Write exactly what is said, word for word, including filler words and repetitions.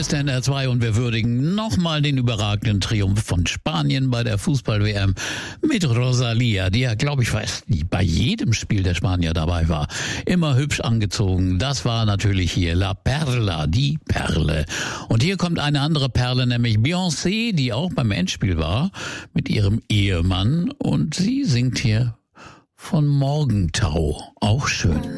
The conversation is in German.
ist N R zwei und wir würdigen nochmal den überragenden Triumph von Spanien bei der Fußball-W M mit Rosalía, die ja, glaube ich, fast bei jedem Spiel der Spanier dabei war. Immer hübsch angezogen. Das war natürlich hier La Perla, die Perle. Und hier kommt eine andere Perle, nämlich Beyoncé, die auch beim Endspiel war, mit ihrem Ehemann. Und sie singt hier von Morgentau. Auch schön.